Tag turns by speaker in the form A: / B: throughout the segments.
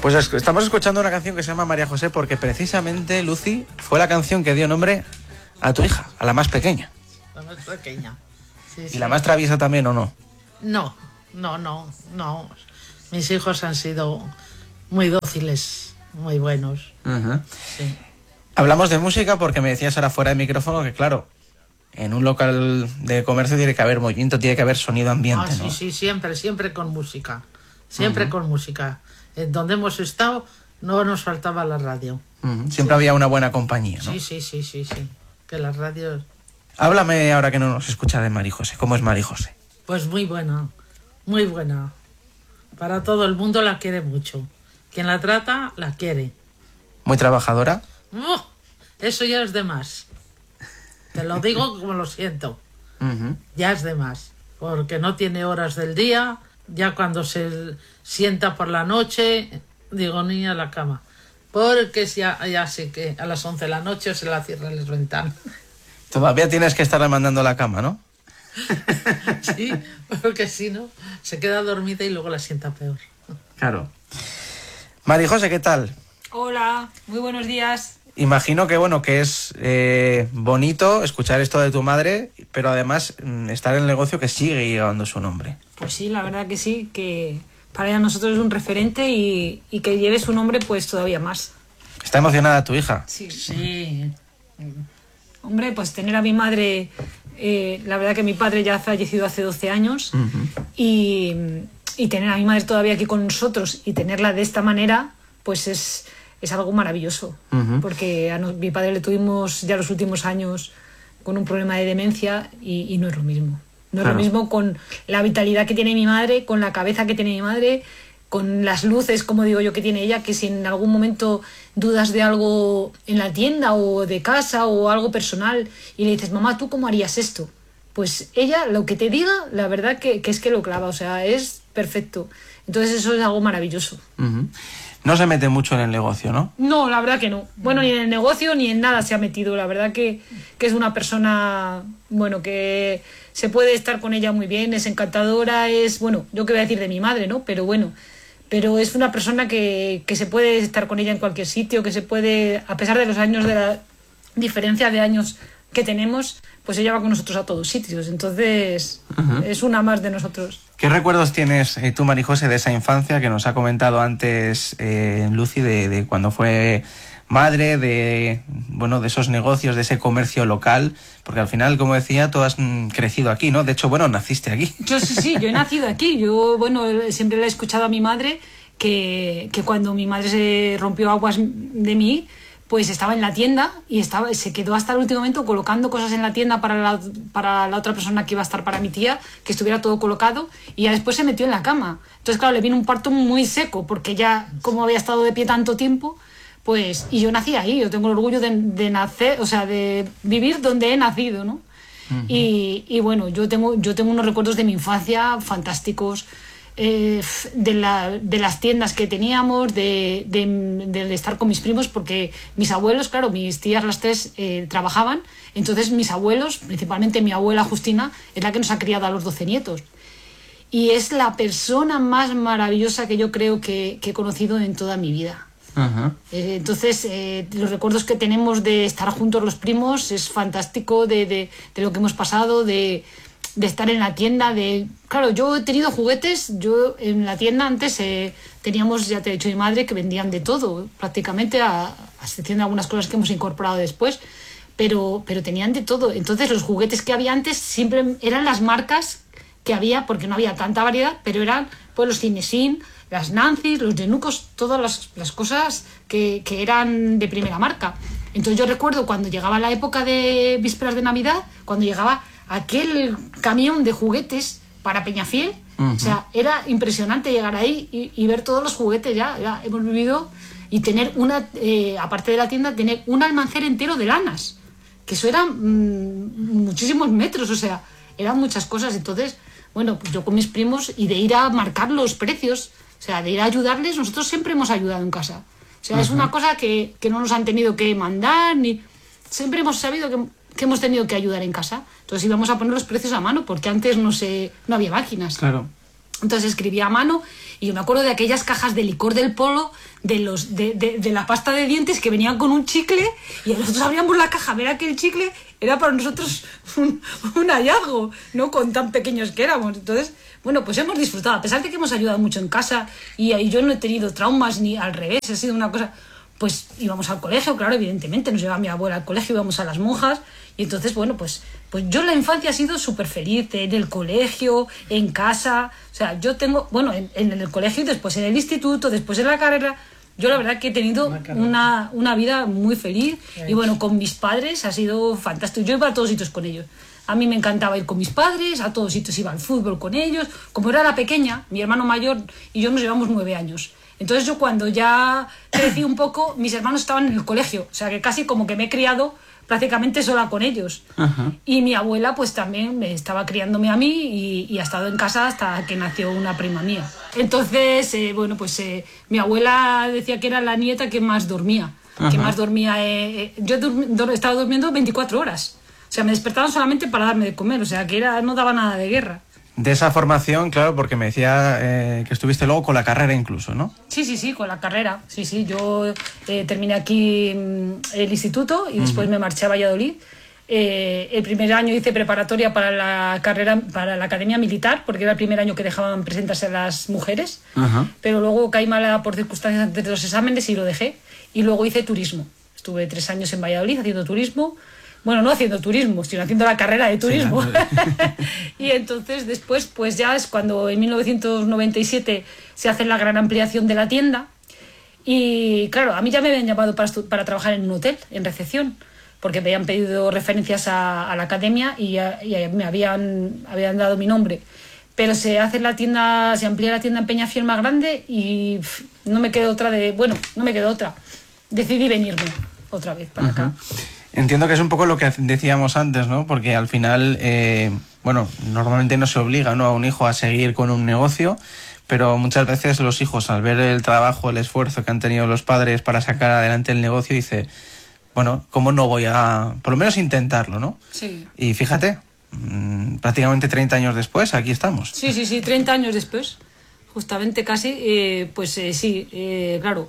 A: Pues estamos escuchando una canción que se llama María José porque precisamente, Lucy, fue la canción que dio nombre a tu hija, a la más pequeña.
B: La más pequeña. Sí,
A: ¿Y
B: sí.
A: la más traviesa también o no?
B: No. Mis hijos han sido muy dóciles, muy buenos.
A: Uh-huh.
B: Sí.
A: Hablamos de música porque me decías ahora fuera de micrófono que, claro, en un local de comercio tiene que haber movimiento, tiene que haber sonido ambiente, ¿no?
B: Sí, siempre con música. Siempre con música. En donde hemos estado no nos faltaba la radio.
A: Siempre había una buena compañía, ¿no?
B: Sí. Que las radios...
A: Háblame ahora que no nos escucha de María José. ¿Cómo es María José?
B: Pues muy buena. Para todo el mundo la quiere mucho. Quien la trata, la quiere.
A: ¿Muy trabajadora?
B: Eso ya es de más. Te lo digo como lo siento. Ya es de más. Porque no tiene horas del día. Ya cuando se sienta por la noche, digo, niña, a la cama. Porque ya sé que a las 11 de la noche se la cierran las ventanas.
A: Todavía tienes que estarle mandando a la cama, ¿no?
B: Sí, porque si no, se queda dormida y luego la sienta peor.
A: Claro. María José, ¿qué tal?
C: Hola, muy buenos días.
A: Imagino que, bueno, que es bonito escuchar esto de tu madre, pero además estar en el negocio que sigue llevando su nombre.
C: Pues sí, la verdad que sí, que para ella nosotros es un referente y que lleve su nombre pues todavía más.
A: ¿Está emocionada tu hija?
B: Sí.
C: Hombre, pues tener a mi madre, la verdad que mi padre ya ha fallecido hace 12 años y tener a mi madre todavía aquí con nosotros y tenerla de esta manera, pues es algo maravilloso. Porque a mi padre le tuvimos ya los últimos años con un problema de demencia y no es lo mismo. No es lo mismo con la vitalidad que tiene mi madre, con la cabeza que tiene mi madre, con las luces, como digo yo, que tiene ella, que si en algún momento dudas de algo en la tienda o de casa o algo personal y le dices, mamá, ¿tú cómo harías esto? Pues ella, lo que te diga, la verdad que es que lo clava, o sea, es perfecto. Entonces eso es algo maravilloso.
A: No se mete mucho en el negocio, ¿no?
C: No, la verdad que no. Bueno, ni en el negocio ni en nada se ha metido. La verdad que es una persona, bueno, que se puede estar con ella muy bien, es encantadora, bueno, yo qué voy a decir de mi madre, ¿no? Pero bueno, pero es una persona que se puede estar con ella en cualquier sitio, que se puede, a pesar de los años, de la diferencia de años que tenemos, pues ella va con nosotros a todos sitios. Entonces, es una más de nosotros.
A: ¿Qué recuerdos tienes tú, María José, de esa infancia que nos ha comentado antes Lucy, de cuando fue madre, de esos negocios, de ese comercio local? Porque al final, como decía, tú has crecido aquí, ¿no? De hecho, naciste aquí.
C: Yo sí, yo he nacido aquí. Yo, siempre le he escuchado a mi madre que cuando mi madre se rompió aguas de mí, pues estaba en la tienda y se quedó hasta el último momento colocando cosas en la tienda para la otra persona que iba a estar para mi tía, que estuviera todo colocado, y ya después se metió en la cama. Entonces, claro, le vino un parto muy seco, porque ya, como había estado de pie tanto tiempo, pues, y yo nací ahí, yo tengo el orgullo de nacer, o sea, de vivir donde he nacido, ¿no? Y bueno, yo tengo unos recuerdos de mi infancia fantásticos, de las tiendas que teníamos, de estar con mis primos, porque mis abuelos, claro, mis tías las tres trabajaban, entonces mis abuelos, principalmente mi abuela Justina, es la que nos ha criado a los 12 nietos. Y es la persona más maravillosa que yo creo que he conocido en toda mi vida. Entonces, los recuerdos que tenemos de estar juntos los primos es fantástico, de lo que hemos pasado, de estar en la tienda, claro, yo he tenido juguetes, yo en la tienda antes teníamos, ya te he dicho, mi madre, que vendían de todo, prácticamente, a excepción de algunas cosas que hemos incorporado después, pero tenían de todo. Entonces los juguetes que había antes siempre eran las marcas que había, porque no había tanta variedad, pero eran pues los Cinesin, las Nancy, los Genucos, todas las cosas que eran de primera marca. Entonces yo recuerdo cuando llegaba la época de vísperas de Navidad, cuando llegaba aquel camión de juguetes para Peñafiel, o sea, era impresionante llegar ahí y ver todos los juguetes. Ya hemos vivido, y tener aparte de la tienda, tener un almacén entero de lanas, que eso eran muchísimos metros, o sea, eran muchas cosas. Entonces, bueno, pues yo con mis primos, y de ir a marcar los precios, o sea, de ir a ayudarles, nosotros siempre hemos ayudado en casa. O sea, es una cosa que no nos han tenido que mandar, ni siempre hemos sabido que hemos tenido que ayudar en casa. Entonces íbamos a poner los precios a mano, porque antes no había máquinas.
A: Claro.
C: Entonces escribía a mano y yo me acuerdo de aquellas cajas de licor del Polo, de la pasta de dientes que venían con un chicle, y nosotros abríamos la caja a ver aquel chicle, era para nosotros un hallazgo, ¿no? Con tan pequeños que éramos. Entonces, bueno, pues hemos disfrutado, a pesar de que hemos ayudado mucho en casa y yo no he tenido traumas ni al revés, ha sido una cosa... Pues íbamos al colegio, claro, evidentemente, nos llevaba mi abuela al colegio, íbamos a las monjas, y entonces, bueno, pues yo la infancia ha sido súper feliz, en el colegio, en casa, o sea, yo tengo, bueno, en el colegio y después en el instituto, después en la carrera, yo la verdad que he tenido una vida muy feliz, y bueno, con mis padres ha sido fantástico, yo iba a todos sitios con ellos. A mí me encantaba ir con mis padres, a todos sitios iba al fútbol con ellos. Como era la pequeña, mi hermano mayor y yo nos llevamos 9 años. Entonces yo cuando ya crecí un poco, mis hermanos estaban en el colegio. O sea que casi como que me he criado prácticamente sola con ellos. Ajá. Y mi abuela pues también me estaba criándome a mí y ha estado en casa hasta que nació una prima mía. Entonces, bueno, pues mi abuela decía que era la nieta que más dormía. Ajá. Que más dormía. Yo estaba durmiendo 24 horas. O sea, me despertaban solamente para darme de comer, o sea, que no daba nada de guerra.
A: De esa formación, claro, porque me decía que estuviste luego con la carrera incluso, ¿no?
C: Sí, con la carrera. Sí, yo terminé aquí el instituto y después me marché a Valladolid. El primer año hice preparatoria para la carrera, para la academia militar, porque era el primer año que dejaban presentarse a las mujeres. Ajá. Pero luego caí mala por circunstancias de los exámenes y lo dejé. Y luego hice turismo. Estuve 3 años en Valladolid haciendo turismo. Bueno, no haciendo turismo, sino haciendo la carrera de turismo. Sí, y entonces después, pues ya es cuando en 1997 se hace la gran ampliación de la tienda. Y claro, a mí ya me habían llamado para trabajar en un hotel, en recepción, porque me habían pedido referencias a la academia y me habían dado mi nombre. Pero se amplía la tienda en Peñafiel más grande y no me quedó otra. Decidí venirme otra vez para acá.
A: Entiendo que es un poco lo que decíamos antes, ¿no? Porque al final, normalmente no se obliga, ¿no?, a un hijo a seguir con un negocio, pero muchas veces los hijos, al ver el trabajo, el esfuerzo que han tenido los padres para sacar adelante el negocio, dice, bueno, ¿cómo no voy a, por lo menos intentarlo, ¿no? Sí. Y fíjate, prácticamente 30 años después, aquí estamos.
C: Sí, 30 años después, justamente casi, claro.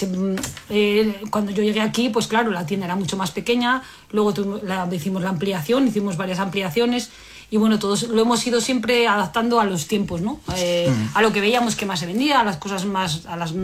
C: Cuando yo llegué aquí, pues claro, la tienda era mucho más pequeña, luego hicimos la ampliación, hicimos varias ampliaciones y bueno, todos lo hemos ido siempre adaptando a los tiempos, ¿no? A lo que veíamos que más se vendía, a las cosas más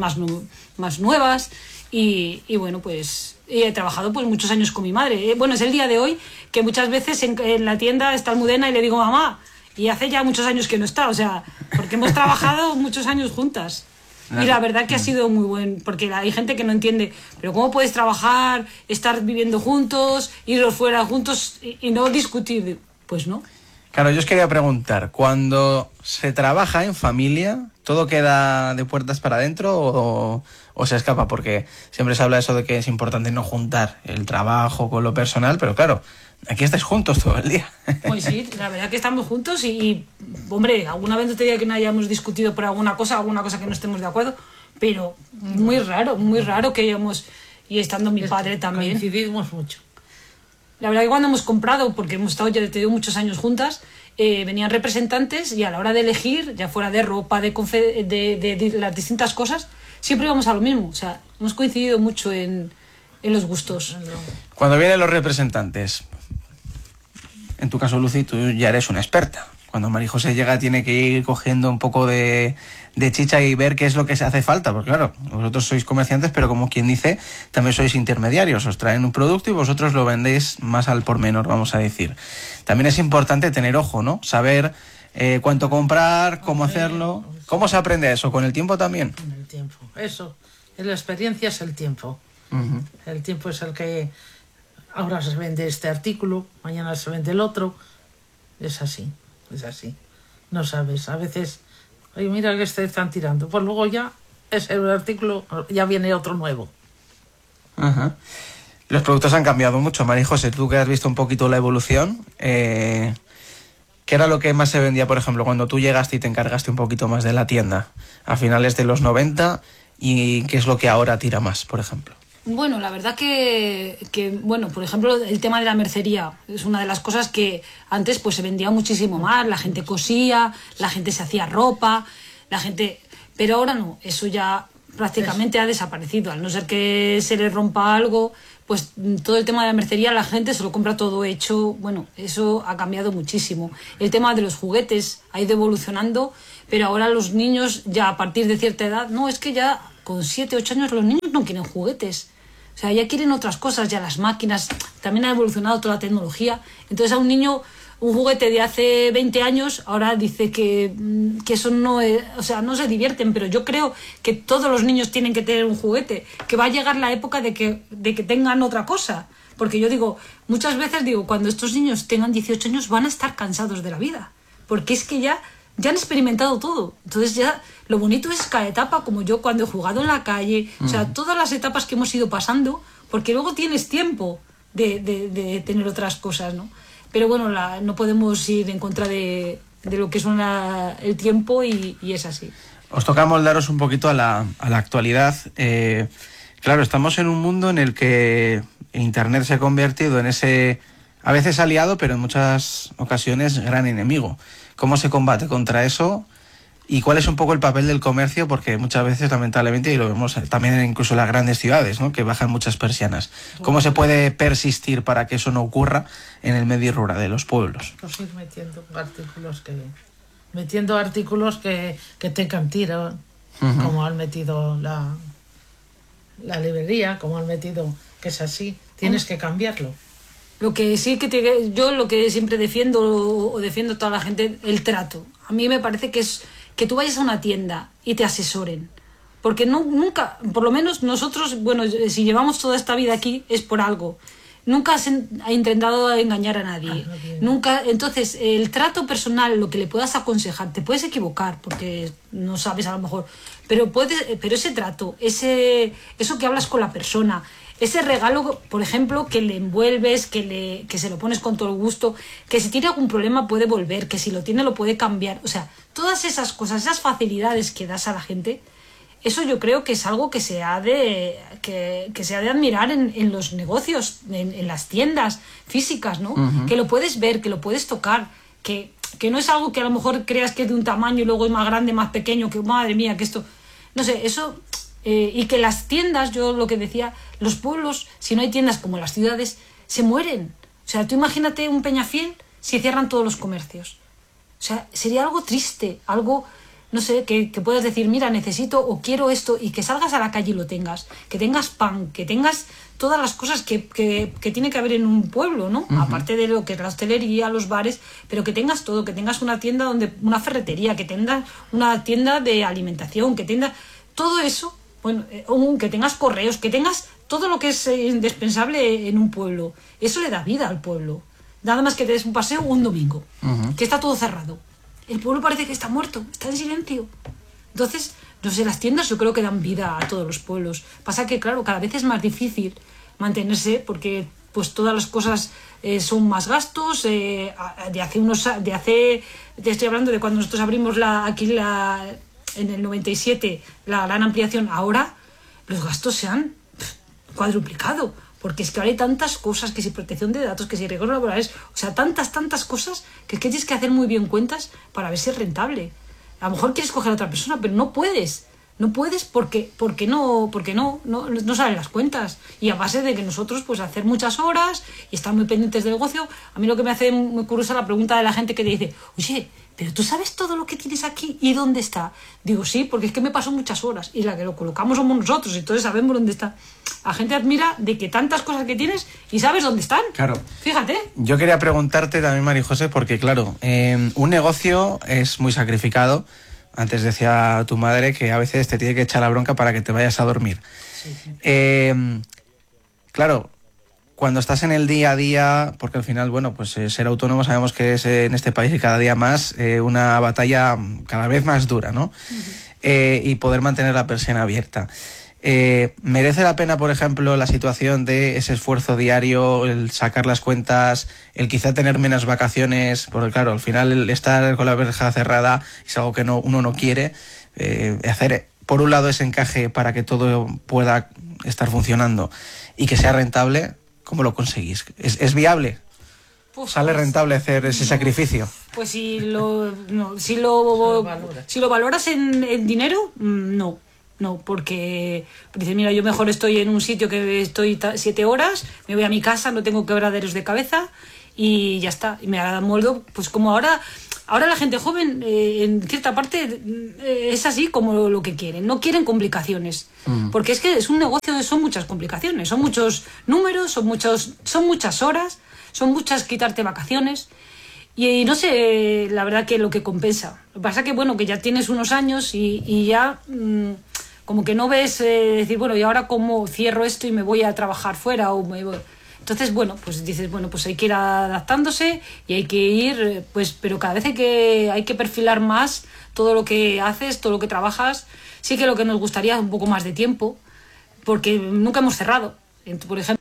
C: nuevas y bueno, pues he trabajado pues muchos años con mi madre. Bueno, es el día de hoy que muchas veces en la tienda está Almudena y le digo mamá, y hace ya muchos años que no está, o sea, porque hemos trabajado muchos años juntas. Y la verdad que ha sido muy bueno, porque hay gente que no entiende, pero ¿cómo puedes trabajar, estar viviendo juntos, iros fuera juntos y no discutir? Pues no.
A: Claro, yo os quería preguntar, cuando se trabaja en familia, ¿todo queda de puertas para adentro o se escapa? Porque siempre se habla de eso de que es importante no juntar el trabajo con lo personal, pero claro, aquí estáis juntos todo el día.
C: Pues sí, la verdad que estamos juntos y hombre, alguna vez no te diría que no hayamos discutido por alguna cosa que no estemos de acuerdo, pero muy raro que hayamos, y estando mi padre también.
B: Coincidimos mucho.
C: La verdad que cuando hemos comprado, porque hemos estado ya te digo muchos años juntas, venían representantes y a la hora de elegir, ya fuera de ropa, de las distintas cosas, siempre íbamos a lo mismo, o sea, hemos coincidido mucho en los gustos.
A: Cuando vienen los representantes, en tu caso, Lucy, tú ya eres una experta. Cuando María José llega tiene que ir cogiendo un poco de chicha y ver qué es lo que se hace falta. Porque claro, vosotros sois comerciantes, pero como quien dice, también sois intermediarios. Os traen un producto y vosotros lo vendéis más al por menor, vamos a decir. También es importante tener ojo, ¿no? Saber cuánto comprar, cómo hacerlo. ¿Cómo se aprende eso? ¿Con el tiempo también?
B: Con el tiempo. Eso. La experiencia es el tiempo. El tiempo es el que... Ahora se vende este artículo, mañana se vende el otro. Es así. No sabes. A veces, oye, mira que están tirando. Pues luego ya ese artículo, ya viene otro nuevo.
A: Ajá. Los productos han cambiado mucho, María José. Tú que has visto un poquito la evolución, ¿qué era lo que más se vendía, por ejemplo, cuando tú llegaste y te encargaste un poquito más de la tienda a finales de los 90? ¿Y qué es lo que ahora tira más, por ejemplo?
C: Bueno, la verdad que, bueno, por ejemplo, el tema de la mercería es una de las cosas que antes pues se vendía muchísimo más, la gente cosía, la gente se hacía ropa, la gente... Pero ahora no, eso ya prácticamente ha desaparecido, al no ser que se le rompa algo, pues todo el tema de la mercería la gente se lo compra todo hecho, bueno, eso ha cambiado muchísimo. El tema de los juguetes ha ido evolucionando, pero ahora los niños ya a partir de cierta edad, no, es que ya con 7, 8 años los niños no quieren juguetes. O sea, ya quieren otras cosas, ya las máquinas, también ha evolucionado toda la tecnología. Entonces a un niño, un juguete de hace 20 años, ahora dice que eso no es, o sea, no se divierten, pero yo creo que todos los niños tienen que tener un juguete, que va a llegar la época de que tengan otra cosa. Porque yo digo, muchas veces digo, cuando estos niños tengan 18 años van a estar cansados de la vida, porque es que ya han experimentado todo. Entonces ya lo bonito es cada etapa, como yo cuando he jugado en la calle, o sea, todas las etapas que hemos ido pasando, porque luego tienes tiempo de tener otras cosas, ¿no? Pero bueno, no podemos ir en contra de lo que es el tiempo y es así.
A: Os toca moldaros un poquito a la actualidad. Claro, estamos en un mundo en el que Internet se ha convertido en ese, a veces aliado, pero en muchas ocasiones gran enemigo. ¿Cómo se combate contra eso? ¿Y cuál es un poco el papel del comercio? Porque muchas veces, lamentablemente, y lo vemos también incluso en las grandes ciudades, ¿no?, que bajan muchas persianas. ¿Cómo se puede persistir para que eso no ocurra en el medio rural de los pueblos?
B: Pues ir metiendo artículos que tengan tiro, como han metido la librería, como han metido, que es así. Tienes que cambiarlo.
C: Lo que sí yo lo que siempre defiendo o defiendo a toda la gente, el trato. A mí me parece que es que tú vayas a una tienda y te asesoren. Porque nunca, por lo menos nosotros, bueno, si llevamos toda esta vida aquí es por algo. Nunca ha intentado engañar a nadie. Nunca. Entonces, el trato personal, lo que le puedas aconsejar, te puedes equivocar porque no sabes a lo mejor, pero ese trato, eso que hablas con la persona, ese regalo, por ejemplo, que le envuelves, que se lo pones con todo el gusto, que si tiene algún problema puede volver, que si lo tiene lo puede cambiar. O sea, todas esas cosas, esas facilidades que das a la gente, eso yo creo que es algo que se ha de admirar en los negocios, en las tiendas físicas, ¿no? Uh-huh. Que lo puedes ver, que lo puedes tocar, que no es algo que a lo mejor creas que es de un tamaño y luego es más grande, más pequeño, que madre mía, que esto... No sé, eso... y que las tiendas, yo lo que decía, los pueblos, si no hay tiendas como las ciudades, se mueren. O sea, tú imagínate un Peñafiel si cierran todos los comercios. O sea, sería algo triste, algo, no sé, que puedas decir, mira, necesito o quiero esto, y que salgas a la calle y lo tengas, que tengas pan, que tengas todas las cosas que tiene que haber en un pueblo, ¿no? Uh-huh. Aparte de lo que es la hostelería, los bares, pero que tengas todo, que tengas una tienda una ferretería, que tengas una tienda de alimentación, que tengas todo eso. Bueno, que tengas correos, que tengas todo lo que es indispensable en un pueblo. Eso le da vida al pueblo. Nada más que te des un paseo un domingo, uh-huh, que está todo cerrado. El pueblo parece que está muerto, está en silencio. Entonces, no sé, las tiendas yo creo que dan vida a todos los pueblos. Pasa que, claro, cada vez es más difícil mantenerse porque pues todas las cosas son más gastos. Te estoy hablando de cuando nosotros abrimos en el 97 la gran ampliación. Ahora los gastos se han cuadruplicado, porque es que ahora hay tantas cosas, que si protección de datos, que si riesgos laborales, o sea, tantas cosas que es que tienes que hacer muy bien cuentas para ver si es rentable. A lo mejor quieres coger a otra persona, pero no puedes porque no salen las cuentas, y a base de que nosotros pues hacer muchas horas y estar muy pendientes del negocio. A mí lo que me hace muy curiosa la pregunta de la gente que te dice, oye, pero tú sabes todo lo que tienes aquí y dónde está. Digo, sí, porque es que me paso muchas horas y la que lo colocamos somos nosotros, entonces sabemos dónde está. La gente admira de que tantas cosas que tienes y sabes dónde están.
A: Claro.
C: Fíjate.
A: Yo quería preguntarte también, María José, porque claro, un negocio es muy sacrificado. Antes decía tu madre que a veces te tiene que echar la bronca para que te vayas a dormir. Sí. Claro, cuando estás en el día a día, porque al final, bueno, pues ser autónomo sabemos que es en este país y cada día más una batalla cada vez más dura, ¿no? Uh-huh. Y poder mantener la persiana abierta. ¿Merece la pena, por ejemplo, la situación de ese esfuerzo diario, el sacar las cuentas, el quizá tener menos vacaciones? Porque claro, al final el estar con la verja cerrada es algo que uno no quiere. Hacer, por un lado, ese encaje para que todo pueda estar funcionando y que sea rentable, ¿cómo lo conseguís? ¿Es viable?
C: Pues,
A: ¿Sale rentable hacer ese sacrificio?
C: Pues si lo valoras en dinero, no. No, porque dices, mira, yo mejor estoy en un sitio que estoy 7 horas, me voy a mi casa, no tengo quebraderos de cabeza y ya está. Y me moldo, pues como ahora la gente joven, en cierta parte, es así como lo que quieren. No quieren complicaciones. Porque es que es un negocio, son muchas complicaciones, son muchos números, son muchas horas, son muchas quitarte vacaciones. Y no sé, la verdad que lo que compensa. Lo que pasa que, bueno, que ya tienes unos años y ya como que no ves decir, bueno, ¿y ahora cómo cierro esto y me voy a trabajar fuera? Entonces, bueno, pues dices, bueno, pues hay que ir adaptándose y hay que ir, pues, pero cada vez hay que perfilar más todo lo que haces, todo lo que trabajas. Sí que lo que nos gustaría es un poco más de tiempo, porque nunca hemos cerrado. Por ejemplo,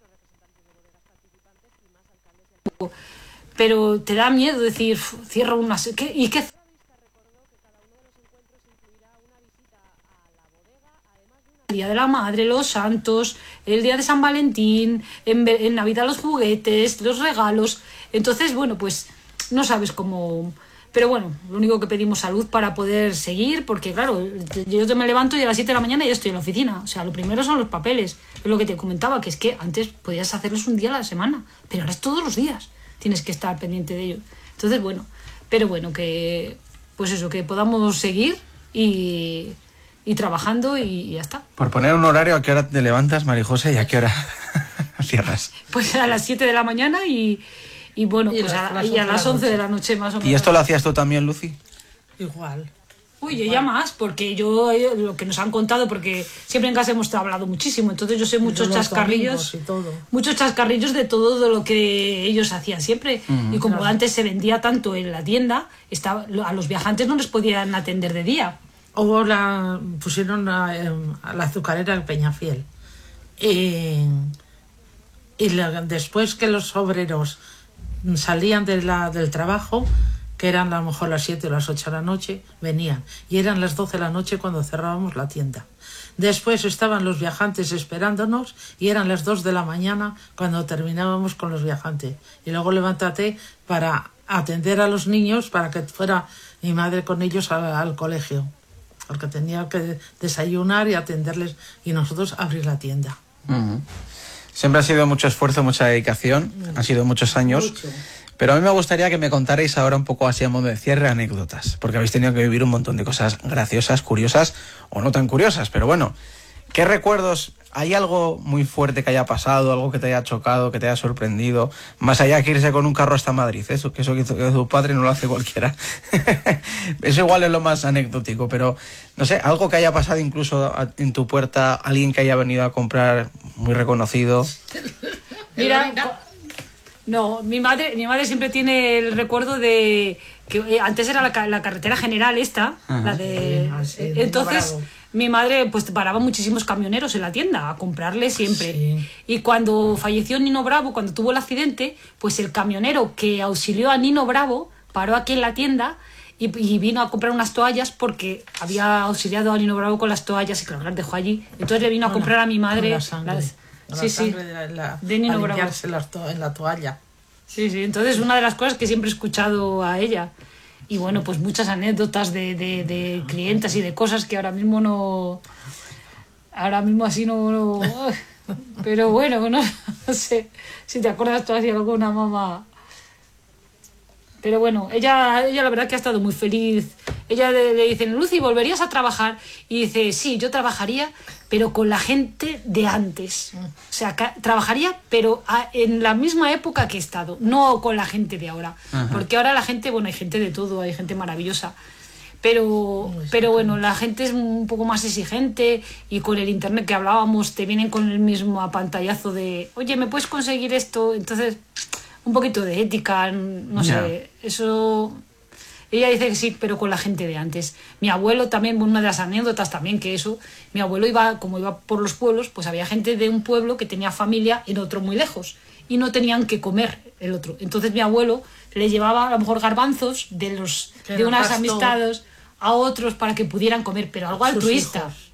C: pero te da miedo decir, cierro unas... ¿Y qué? El Día de la Madre, los Santos, el Día de San Valentín, en Navidad los juguetes, los regalos. Entonces, bueno, pues no sabes cómo... Pero bueno, lo único que pedimos salud para poder seguir, porque claro, yo me levanto y a las 7 de la mañana ya estoy en la oficina. O sea, lo primero son los papeles. Es lo que te comentaba, que es que antes podías hacerlos un día a la semana, pero ahora es todos los días. Tienes que estar pendiente de ello. Entonces, bueno, pero bueno, que pues eso, que podamos seguir y trabajando y ya está.
A: Por poner un horario, ¿a qué hora te levantas, María José, y a qué hora cierras?
C: Pues a las 7 de la mañana y bueno, pues a las 11 de la noche más o menos.
A: ¿Y esto lo hacías tú también, Lucy?
B: Igual.
C: Uy, yo ya más, porque yo lo que nos han contado, porque siempre en casa hemos hablado muchísimo, entonces yo sé muchos chascarrillos de todo lo que ellos hacían siempre. Y como antes se vendía tanto en la tienda, a los viajantes no les podían atender de día.
B: O pusieron a la azucarera en Peñafiel. Después que los obreros salían del trabajo, que eran a lo mejor las 7 o las 8 de la noche, venían. Y eran las 12 de la noche cuando cerrábamos la tienda. Después estaban los viajantes esperándonos y eran las 2 de la mañana cuando terminábamos con los viajantes. Y luego levántate para atender a los niños, para que fuera mi madre con ellos al colegio. Porque tenía que desayunar y atenderles y nosotros abrir la tienda.
A: Siempre ha sido mucho esfuerzo, mucha dedicación, han sido muchos años. Mucho. Pero a mí me gustaría que me contarais ahora un poco así a modo de cierre anécdotas, porque habéis tenido que vivir un montón de cosas graciosas, curiosas o no tan curiosas, pero bueno, ¿qué recuerdos? ¿Hay algo muy fuerte que haya pasado, algo que te haya chocado, que te haya sorprendido? Más allá que irse con un carro hasta Madrid, eso que hizo tu padre no lo hace cualquiera. Eso igual es lo más anecdótico, pero no sé, algo que haya pasado incluso en tu puerta, alguien que haya venido a comprar muy reconocido.
C: Mira, no, mi madre siempre tiene el recuerdo de que antes era la carretera general esta, la de... Entonces... Mi madre pues paraba muchísimos camioneros en la tienda a comprarle siempre. Sí. Y cuando falleció Nino Bravo, cuando tuvo el accidente, pues el camionero que auxilió a Nino Bravo paró aquí en la tienda y vino a comprar unas toallas porque había auxiliado a Nino Bravo con las toallas y claro, las dejó allí. Entonces le vino a comprar a mi madre
B: la sangre
C: de Nino Bravo.
B: En la toalla.
C: Sí, entonces una de las cosas que siempre he escuchado a ella. Y bueno, pues muchas anécdotas de clientas y de cosas que ahora mismo así no pero bueno, no sé si te acuerdas tú así alguna mamá. Pero bueno, ella la verdad que ha estado muy feliz. Ella le dicen, Lucy, ¿volverías a trabajar? Y dice, sí, yo trabajaría, pero con la gente de antes. O sea, trabajaría, pero en la misma época que he estado, no con la gente de ahora. Ajá. Porque ahora la gente, bueno, hay gente de todo, hay gente maravillosa. Pero bueno, la gente es un poco más exigente y con el internet que hablábamos te vienen con el mismo apantallazo de, oye, ¿me puedes conseguir esto? Entonces, un poquito de ética, no sé, eso... Ella dice que sí, pero con la gente de antes. Mi abuelo también, una de las anécdotas también que eso, mi abuelo como iba por los pueblos, pues había gente de un pueblo que tenía familia en otro muy lejos y no tenían que comer el otro. Entonces mi abuelo le llevaba a lo mejor garbanzos de unas amistades a otros para que pudieran comer, pero algo altruista.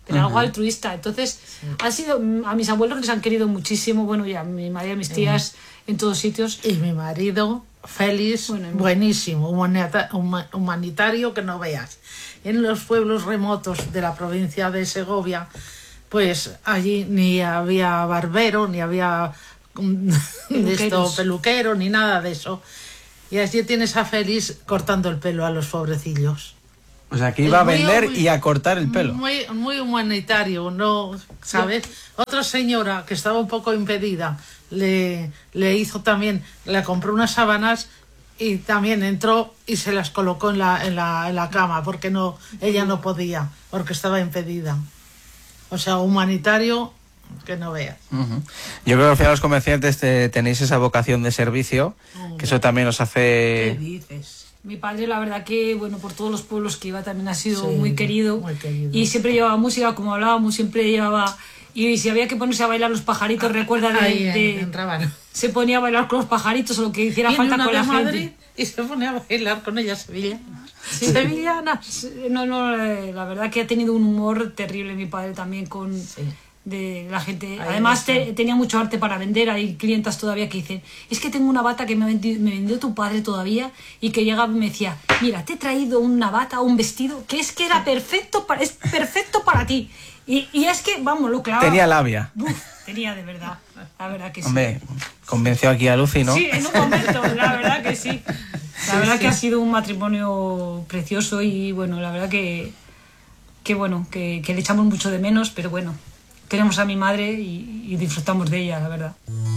C: pero algo altruista. Entonces, ha sido, a mis abuelos les han querido muchísimo, bueno, y a mi madre y a mis tías en todos sitios.
B: Y mi marido, Félix, buenísimo, humanitario que no veas. En los pueblos remotos de la provincia de Segovia, pues allí ni había barbero, ni había peluquero, ni nada de eso. Y allí tienes a Félix cortando el pelo a los pobrecillos.
A: O sea, que iba a vender y a cortar el pelo.
B: Muy humanitario, ¿no? ¿Sabes? Otra señora que estaba un poco impedida le hizo también, le compró unas sábanas y también entró y se las colocó en la cama porque ella no podía, porque estaba impedida. O sea, humanitario que no veas.
A: Yo creo que al final los comerciantes tenéis esa vocación de servicio, que eso también os hace...
B: ¿Qué dices?
C: Mi padre, la verdad que, bueno, por todos los pueblos que iba también ha sido muy querido. Y siempre llevaba música, como hablábamos, siempre llevaba... Y si había que ponerse a bailar los pajaritos, recuerda
B: en Rábano.
C: Se ponía a bailar con los pajaritos o lo que hiciera falta con la gente.
B: Y se ponía a bailar con ella Sevilla. Sí. Sevillanas.
C: No, la verdad que ha tenido un humor terrible mi padre también con... de la gente. Además tenía mucho arte para vender. Hay clientas todavía que dicen, es que tengo una bata que me vendió tu padre todavía, y que llegaba y me decía, mira, te he traído una bata o un vestido que es que era perfecto para ti. Y es que, vamos, lo clavaba.
A: Tenía labia.
C: Tenía de verdad, la verdad que sí.
A: Hombre, convenció aquí a Lucy, ¿no?
C: Sí, en un momento, la verdad que sí. La verdad que ha sido un matrimonio precioso y bueno, la verdad que bueno, que le echamos mucho de menos, pero bueno, queremos a mi madre y disfrutamos de ella, la verdad.